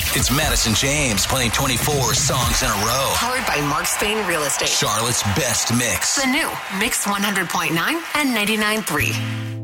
It's Madison James playing 24 songs in a row. Powered by Mark Spain Real Estate. Charlotte's best mix. The new Mix 100.9 and 99.3.